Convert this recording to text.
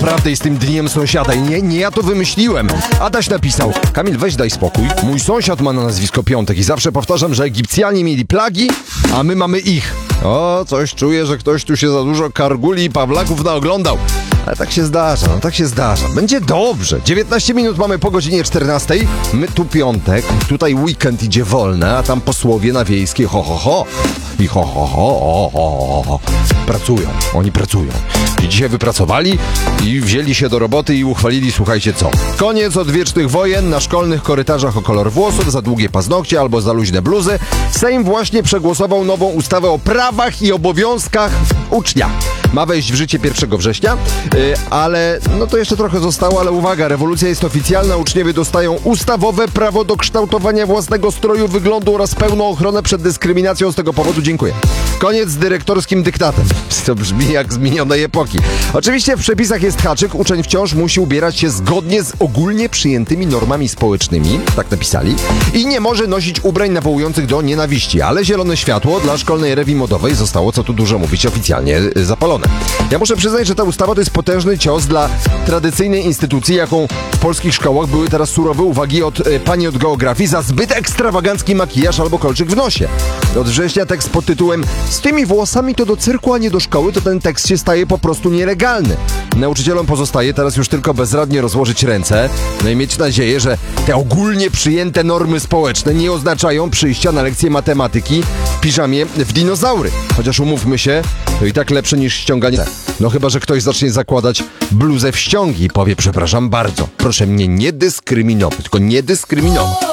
naprawdę jest tym dniem sąsiada i nie ja to wymyśliłem. Adaś napisał: Kamil, weź daj spokój. Mój sąsiad ma na nazwisko Piątek i zawsze powtarzam, że Egipcjanie mieli plagi, a my mamy ich. O, coś czuję, że ktoś tu się za dużo Karguli i Pawlaków naoglądał. Ale tak się zdarza, tak się zdarza. Będzie dobrze. 19 minut mamy po godzinie 14. My tu piątek, tutaj weekend idzie wolne, a tam posłowie na wiejskie ho. I ho. Pracują, oni pracują. I dzisiaj wypracowali i wzięli się do roboty i uchwalili, słuchajcie co. Koniec odwiecznych wojen na szkolnych korytarzach o kolor włosów, za długie paznokcie albo za luźne bluzy. Sejm właśnie przegłosował nową ustawę o prawach i obowiązkach ucznia. Ma wejść w życie 1 września, ale no to jeszcze trochę zostało, ale uwaga, rewolucja jest oficjalna, uczniowie dostają ustawowe prawo do kształtowania własnego stroju, wyglądu oraz pełną ochronę przed dyskryminacją z tego powodu. Dziękuję. Koniec z dyrektorskim dyktatem. To brzmi jak z minionej epoki. Oczywiście w przepisach jest haczyk, uczeń wciąż musi ubierać się zgodnie z ogólnie przyjętymi normami społecznymi, tak napisali, i nie może nosić ubrań nawołujących do nienawiści, ale zielone światło dla szkolnej rewii modowej zostało, co tu dużo mówić, oficjalnie zapalone. Ja muszę przyznać, że ta ustawa to jest potężny cios dla tradycyjnej instytucji, jaką w polskich szkołach były teraz surowe uwagi od pani od geografii za zbyt ekstrawagancki makijaż albo kolczyk w nosie. Od września tekst pod tytułem "Z tymi włosami to do cyrku, a nie do szkoły", to ten tekst się staje po prostu nielegalny. Nauczycielom pozostaje teraz już tylko bezradnie rozłożyć ręce, no i mieć nadzieję, że te ogólnie przyjęte normy społeczne nie oznaczają przyjścia na lekcję matematyki w piżamie w dinozaury. Chociaż umówmy się, to i tak lepsze niż ściąganie. No chyba, że ktoś zacznie zakładać bluzę w ściągi i powie: przepraszam bardzo, proszę mnie nie dyskryminować, tylko nie dyskryminować.